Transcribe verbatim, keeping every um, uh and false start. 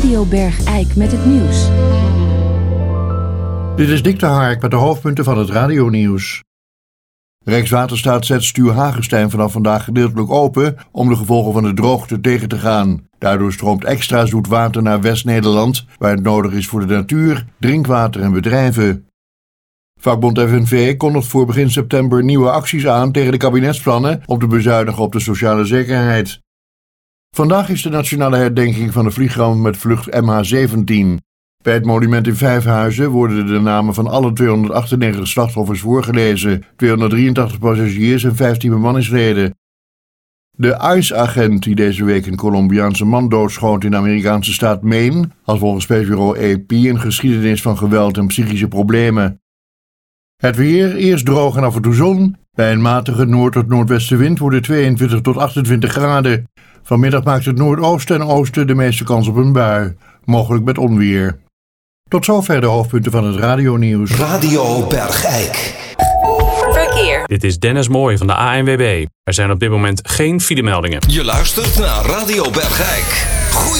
Radio Bergijk met het nieuws. Dit is Dick de Hark met de hoofdpunten van het radionieuws. Rijkswaterstaat zet Stuw Hagestein vanaf vandaag gedeeltelijk open om de gevolgen van de droogte tegen te gaan. Daardoor stroomt extra zoet water naar West-Nederland, waar het nodig is voor de natuur, drinkwater en bedrijven. Vakbond F N V kondigt voor begin september nieuwe acties aan tegen de kabinetsplannen om te bezuinigen op de sociale zekerheid. Vandaag is de nationale herdenking van de vliegramp met vlucht M H zeventien. Bij het monument in Vijfhuizen worden de namen van alle tweehonderdachtennegentig slachtoffers voorgelezen, tweehonderddrieëntachtig passagiers en vijftien bemanningsleden. De ICE-agent die deze week een Colombiaanse man doodschoot in de Amerikaanse staat Maine, had volgens persbureau A P een geschiedenis van geweld en psychische problemen. Het weer, eerst droog en af en toe zon. Bij een matige noord- tot noordwestenwind wordt het tweeëntwintig tot achtentwintig graden. Vanmiddag maakt het noordoosten en oosten de meeste kans op een bui, mogelijk met onweer. Tot zover de hoofdpunten van het radionieuws. Radio Bergijk. Verkeer. Dit is Dennis Mooij van de A N W B. Er zijn op dit moment geen filemeldingen. Je luistert naar Radio Bergijk. Goeie